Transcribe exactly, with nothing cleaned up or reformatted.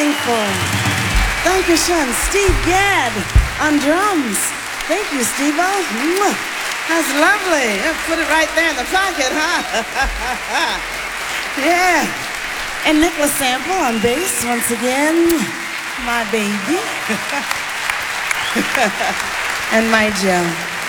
Thankful. Thank you, Sean. Steve Gadd on drums. Thank you, Steve-O. Mwah. That's lovely. Yeah, put it right there in the pocket, huh? Yeah. And Nicholas Sample on bass once again. My baby. And my Joe.